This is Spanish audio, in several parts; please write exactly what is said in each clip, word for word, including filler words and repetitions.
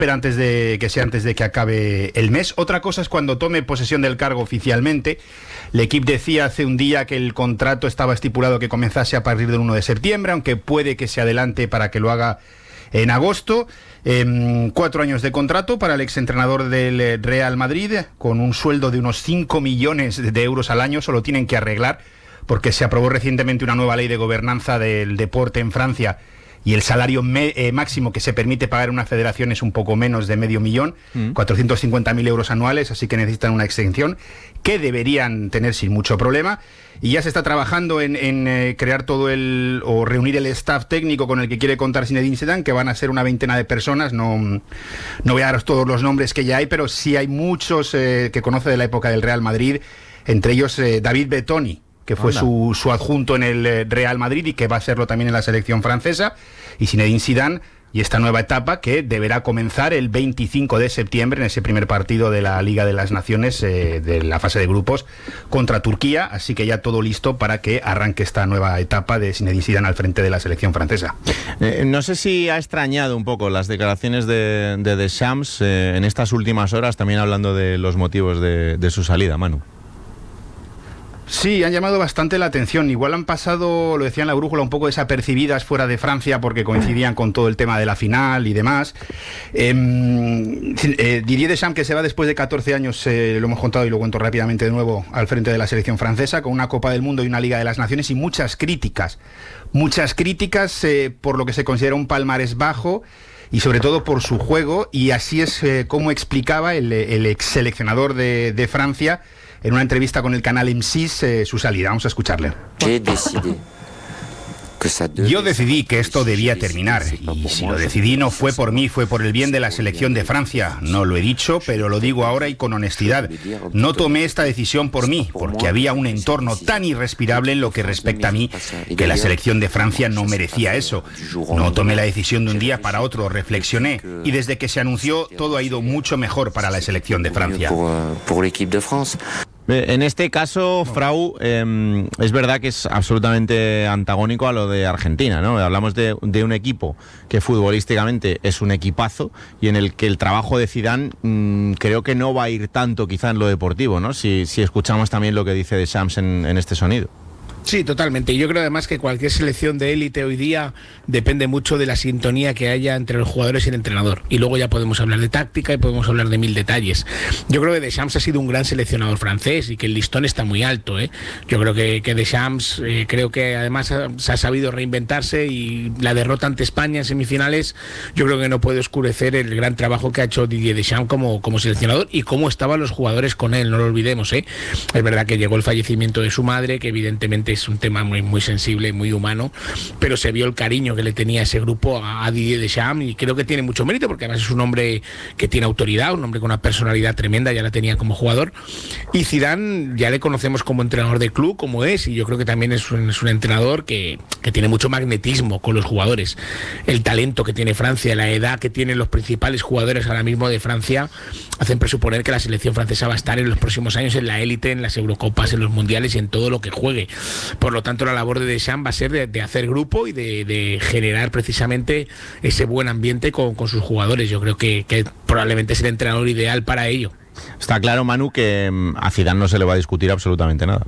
espera antes de que sea antes de que acabe el mes. Otra cosa es cuando tome posesión del cargo oficialmente. L'Équipe decía hace un día que el contrato estaba estipulado que comenzase a partir del uno de septiembre, aunque puede que se adelante para que lo haga en agosto. Eh, cuatro años de contrato para el exentrenador del Real Madrid, con un sueldo de unos cinco millones de euros al año. Solo tienen que arreglar, porque se aprobó recientemente una nueva ley de gobernanza del deporte en Francia, y el salario me, eh, máximo que se permite pagar en una federación es un poco menos de medio millón, mm. cuatrocientos cincuenta mil euros anuales, así que necesitan una exención que deberían tener sin mucho problema. Y ya se está trabajando en, en eh, crear todo el, o reunir el staff técnico con el que quiere contar Zinedine Zidane, que van a ser una veintena de personas. No, no voy a daros todos los nombres que ya hay, pero sí hay muchos eh, que conoce de la época del Real Madrid, entre ellos eh, David Bettoni, que fue su, su adjunto en el Real Madrid y que va a serlo también en la selección francesa, y Zinedine Zidane, y esta nueva etapa que deberá comenzar el veinticinco de septiembre en ese primer partido de la Liga de las Naciones, eh, de la fase de grupos, contra Turquía. Así que ya todo listo para que arranque esta nueva etapa de Zinedine Zidane al frente de la selección francesa. Eh, no sé si ha extrañado un poco las declaraciones de, de Deschamps eh, en estas últimas horas, también hablando de los motivos de, de su salida, Manu. Sí, han llamado bastante la atención. Igual han pasado, lo decía en La Brújula, un poco desapercibidas fuera de Francia porque coincidían con todo el tema de la final y demás. Eh, eh, Didier Deschamps, que se va después de catorce años, eh, lo hemos contado y lo cuento rápidamente de nuevo, al frente de la selección francesa, con una Copa del Mundo y una Liga de las Naciones, y muchas críticas. Muchas críticas eh, por lo que se considera un palmarés bajo, y sobre todo por su juego, y así es eh, como explicaba el, el ex seleccionador de, de Francia en una entrevista con el canal M seis eh, su salida. Vamos a escucharle. Yo decidí que esto debía terminar, y si lo decidí no fue por mí, fue por el bien de la selección de Francia. No lo he dicho, pero lo digo ahora y con honestidad. No tomé esta decisión por mí, porque había un entorno tan irrespirable en lo que respecta a mí, que la selección de Francia no merecía eso. No tomé la decisión de un día para otro, reflexioné, y desde que se anunció todo ha ido mucho mejor para la selección de Francia. En este caso, Frau, eh, es verdad que es absolutamente antagónico a lo de Argentina, ¿no? Hablamos de, de un equipo que futbolísticamente es un equipazo y en el que el trabajo de Zidane mmm, creo que no va a ir tanto quizá en lo deportivo, ¿no? Si, si escuchamos también lo que dice Deschamps en, en este sonido. Sí, totalmente. Yo creo además que cualquier selección de élite hoy día depende mucho de la sintonía que haya entre los jugadores y el entrenador. Y luego ya podemos hablar de táctica y podemos hablar de mil detalles. Yo creo que Deschamps ha sido un gran seleccionador francés y que el listón está muy alto, ¿eh? Yo creo que, que Deschamps, eh, creo que además ha, se ha sabido reinventarse, y la derrota ante España en semifinales yo creo que no puede oscurecer el gran trabajo que ha hecho Didier Deschamps como, como seleccionador y cómo estaban los jugadores con él, no lo olvidemos, ¿eh? Es verdad que llegó el fallecimiento de su madre, que evidentemente es un tema muy, muy sensible, muy humano, pero se vio el cariño que le tenía ese grupo a, a Didier Deschamps, y creo que tiene mucho mérito porque además es un hombre que tiene autoridad, un hombre con una personalidad tremenda, ya la tenía como jugador, y Zidane ya le conocemos como entrenador de club, como es, y yo creo que también es un, es un entrenador que, que tiene mucho magnetismo con los jugadores. El talento que tiene Francia, la edad que tienen los principales jugadores ahora mismo de Francia, hacen presuponer que la selección francesa va a estar en los próximos años en la élite, en las Eurocopas, en los mundiales y en todo lo que juegue. Por lo tanto, la labor de Deschamps va a ser de, de hacer grupo y de, de generar precisamente ese buen ambiente con, con sus jugadores. Yo creo que, que probablemente es el entrenador ideal para ello. Está claro, Manu, que a Zidane no se le va a discutir absolutamente nada.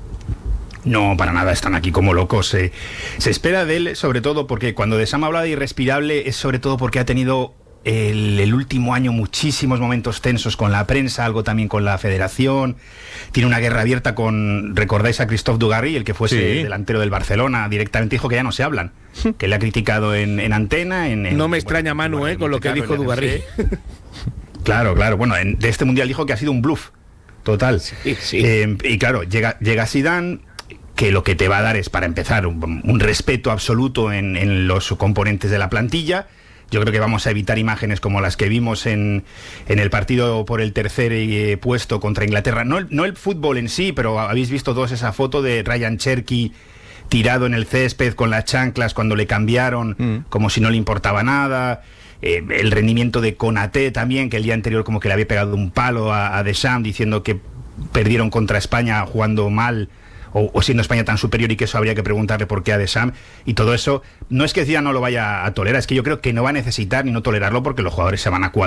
No, para nada, están aquí como locos. Eh, se espera de él, sobre todo porque cuando Deschamps habla de irrespirable, es sobre todo porque ha tenido El, el último año muchísimos momentos tensos con la prensa, algo también con la federación. Tiene una guerra abierta con, recordáis a Christophe Dugarry, el que fuese sí. delantero del Barcelona, directamente dijo que ya no se hablan, que le ha criticado en, en antena. En, en, no me extraña, bueno, Manu, bueno, eh, con lo que dijo Dugarry. Claro, claro, bueno, en, de este mundial dijo que ha sido un bluff total. Sí, sí. Eh, y claro, llega, llega Zidane, que lo que te va a dar es, para empezar, un, un respeto absoluto en, en los componentes de la plantilla. Yo creo que vamos a evitar imágenes como las que vimos en, en el partido por el tercer eh, puesto contra Inglaterra. No el, no el fútbol en sí, pero habéis visto todos esa foto de Ryan Cherky tirado en el césped con las chanclas cuando le cambiaron, mm. como si no le importaba nada. Eh, el rendimiento de Konaté también, que el día anterior como que le había pegado un palo a, a Deschamps diciendo que perdieron contra España jugando mal o, o siendo España tan superior y que eso habría que preguntarle por qué a Deschamps y todo eso. No es que Zidane no lo vaya a tolerar, es que yo creo que no va a necesitar ni no tolerarlo porque los jugadores se van a cuadrar